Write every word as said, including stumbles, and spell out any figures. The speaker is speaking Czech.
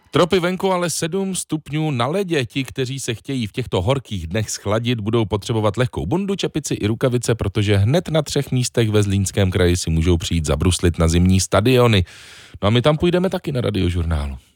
Tropy venku, ale sedm stupňů na ledě. Ti, kteří se chtějí v těchto horkých dnech schladit, budou potřebovat lehkou bundu, čepici i rukavice, protože hned na třech místech ve Zlínském kraji si můžou přijít zabruslit na zimní stadiony. No a my tam půjdeme taky na Radiožurnálu.